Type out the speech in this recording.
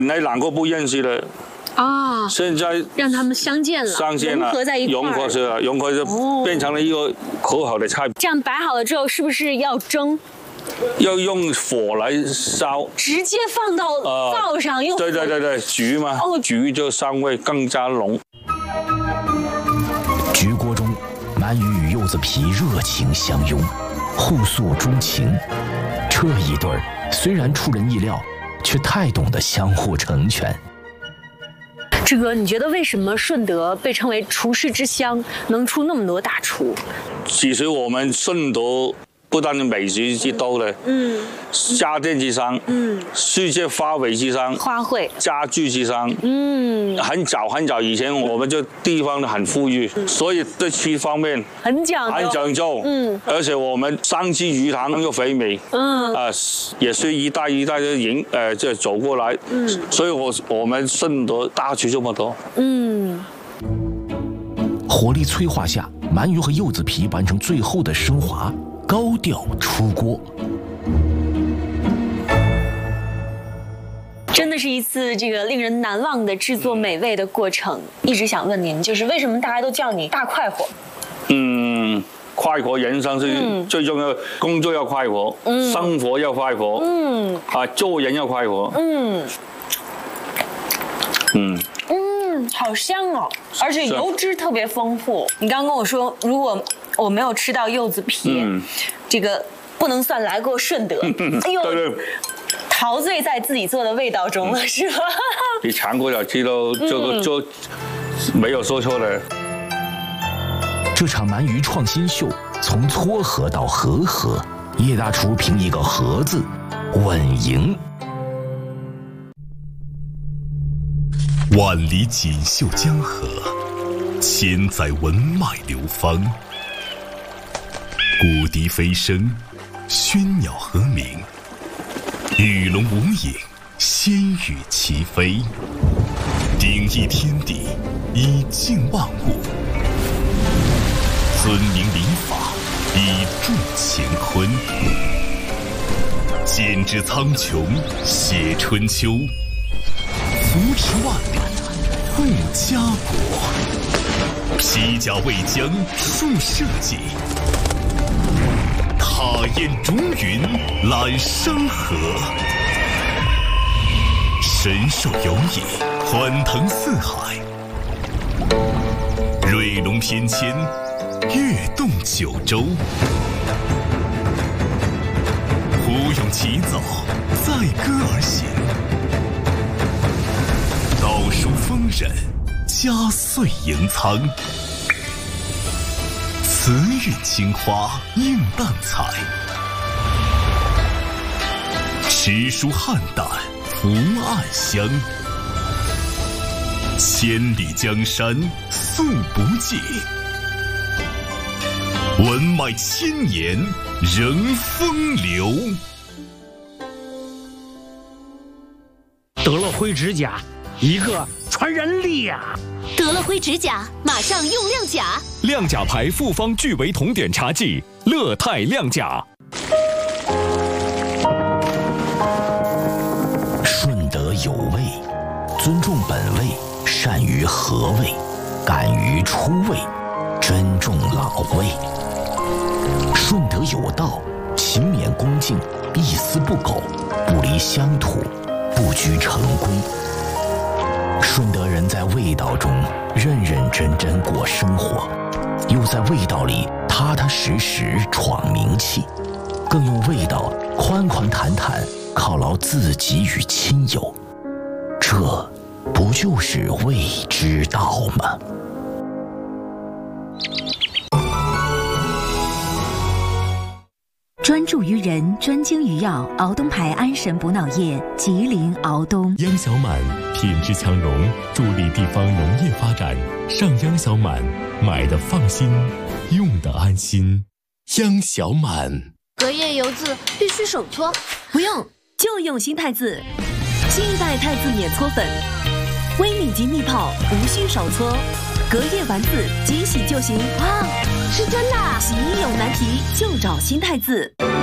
那两个不认识的啊，现在让他们相见了，融合在一块儿， 融合就变成了一个可好的菜。 这样摆好了之后，是不是要蒸？ 要用火来烧， 直接放到灶上用。 对，焗嘛，焗就香味更加浓。 焗锅中，鳗鱼与柚子皮热情相拥，互诉衷情。这一对儿虽然出人意料，却太懂得相互成全。 志哥，你觉得为什么顺德被称为厨师之乡，能出那么多大厨？ 其实我们顺德不但是美食之都的，家电之乡，世界花卉之乡， 花卉， 家具之乡，很早以前我们这地方很富裕，所以对吃方面很讲究，而且我们山区鱼塘又肥美，也是一代一代的这走过来，所以我们顺德大厨这么多， 火力催化下，鳗鱼和柚子皮完成最后的升华。高调出锅， 真的是一次这个令人难忘的制作美味的过程。一直想问您，就是为什么大家都叫你大快活？ 快活人生是最重要，工作要快活，生活要快活，做人要快活， 好香哦，而且油脂特别丰富。你刚刚跟我说，如果我没有吃到柚子皮，这个不能算来过顺德。哎呦，陶醉在自己做的味道中了，是吧？ 你尝过就知道，这个就没有说错的。 这场鳗鱼创新秀从撮合到和合，叶大厨凭一个“和”字稳赢。 万里锦绣江河，千载文脉流芳。古笛飞声，喧鸟和鸣，鱼龙无影，仙羽齐飞。鼎益天地，以静万物；尊明礼法，以助乾坤。剪纸苍穹，写春秋。扶持万里，护家国；披甲为疆，树社稷；踏烟逐云，揽山河。神兽游弋，欢腾四海；瑞龙翩跹，跃动九州。虎勇齐走，载歌而行。道书丰稔，佳岁迎苍；慈韵青花，映淡彩；诗书汉旦，福暗香。千里江山，素不尽；文脉千年，仍风流。 德乐辉指甲，一个传人力呀！ 德乐辉指甲，马上用亮甲。 亮甲牌复方聚维酮碘茶剂，乐泰亮甲。 顺德有味，尊重本味，善于和味，敢于出味，珍重老味。顺德有道，勤勉恭敬，一丝不苟，不离乡土，不拘成规。顺德人在味道中认认真真过生活，又在味道里踏踏实实闯名气，更用味道宽宽坦坦犒劳自己与亲友，这不就是味之道吗？ 专注于人，专精于药，敖东牌安神补脑液，吉林敖东。 央小满品质强融，助力地方农业发展。上央小满，买的放心，用的安心。央小满。 隔夜油渍必须手搓， 不用，就用新太子。新一代太子免搓粉，微米级密泡，无需手搓，隔夜丸子即洗就行。 哇，是真的！ 洗衣有难题就找新太子。